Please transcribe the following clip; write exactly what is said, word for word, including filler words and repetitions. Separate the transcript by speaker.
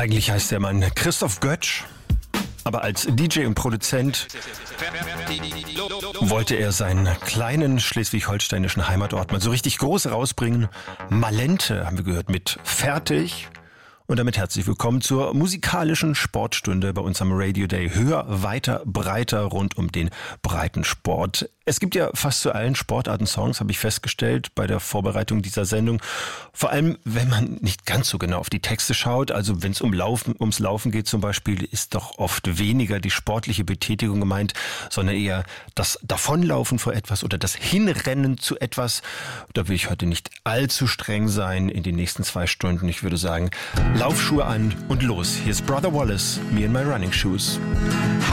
Speaker 1: Eigentlich heißt der Mann Christoph Götsch, aber als D J und Produzent wollte er seinen kleinen schleswig-holsteinischen Heimatort mal so richtig groß rausbringen. Malente haben wir gehört mit Fertig. Und damit herzlich willkommen zur musikalischen Sportstunde bei uns am Radio Day. Höher, weiter, breiter rund um den breiten Sport. Es gibt ja fast zu allen Sportarten Songs, habe ich festgestellt bei der Vorbereitung dieser Sendung. Vor allem, wenn man nicht ganz so genau auf die Texte schaut. Also wenn es um Laufen, ums Laufen geht zum Beispiel, ist doch oft weniger die sportliche Betätigung gemeint, sondern eher das Davonlaufen vor etwas oder das Hinrennen zu etwas. Da will ich heute nicht allzu streng sein in den nächsten zwei Stunden. Ich würde sagen, Laufschuhe an und los. Hier ist Brother Wallace, Me and My Running Shoes.